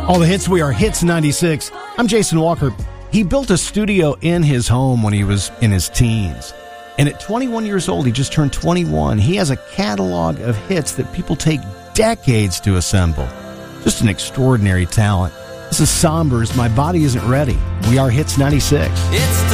All the hits, we are Hits 96. I'm Jason Walker. He built a studio in his home when he was in his teens. And at 21 years old, he just turned 21. He has a catalog of hits that people take decades to assemble. Just an extraordinary talent. This is Sombers, My Body Isn't Ready. We are Hits 96. It's the